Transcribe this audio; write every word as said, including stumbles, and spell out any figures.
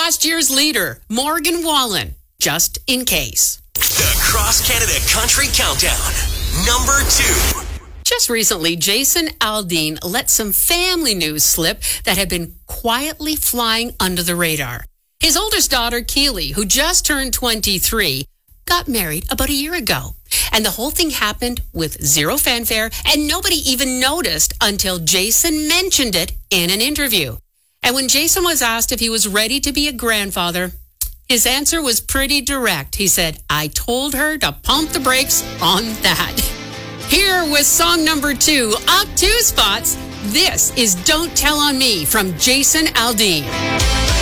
last year's leader, Morgan Wallen, just in case. The Cross Canada Country Countdown, number two. Just recently, Jason Aldean let some family news slip that had been quietly flying under the radar. His oldest daughter, Keely, who just turned twenty-three, got married about a year ago. And the whole thing happened with zero fanfare, and nobody even noticed until Jason mentioned it in an interview. And when Jason was asked if he was ready to be a grandfather, his answer was pretty direct. He said, I told her to pump the brakes on that. Here with song number two, up two spots, this is Don't Tell on Me from Jason Aldean.